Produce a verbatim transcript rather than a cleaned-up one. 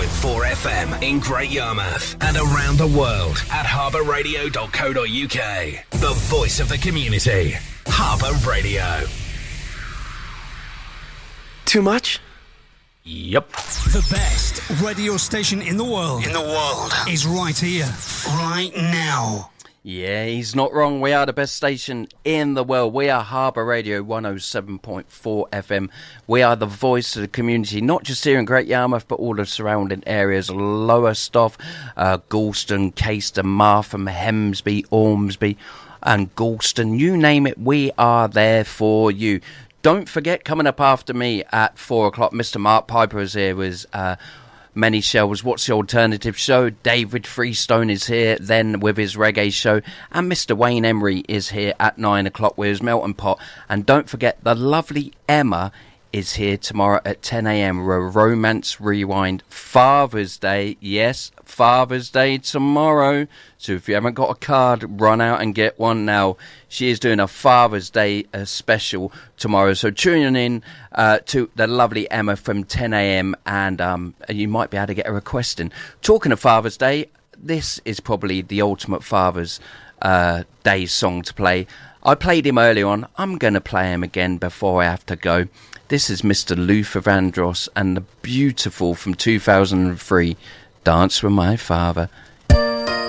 point four F M in Great Yarmouth and around the world at harbour radio dot co dot U K. The voice of the community. Harbour Radio. Too much? Yep. The best radio station in the world. In the world. Is right here, right now. Yeah, he's not wrong. We are the best station in the world. We are Harbour Radio one oh seven point four F M. We are the voice of the community, not just here in Great Yarmouth, but all the surrounding areas. Lowestoft, uh, Galston, Caiston, Martham, Hemsby, Ormsby and Galston. You name it, we are there for you. Don't forget, coming up after me at four o'clock, Mister Mark Piper is here with uh, Many Shells. What's the Alternative Show? David Freestone is here then with his reggae show. And Mister Wayne Emery is here at nine o'clock with his Melting Pot. And don't forget, the lovely Emma is here tomorrow at ten a.m. Romance Rewind. Father's Day. Yes, Father's Day tomorrow. So if you haven't got a card, run out and get one now. She is doing a Father's Day uh, special tomorrow. So tune in uh, to the lovely Emma from ten a.m. and um, you might be able to get a request in. Talking of Father's Day, this is probably the ultimate Father's uh, Day song to play. I played him earlier on. I'm going to play him again before I have to go. This is Mister Luther Vandross and the beautiful from two thousand three, Dance with My Father.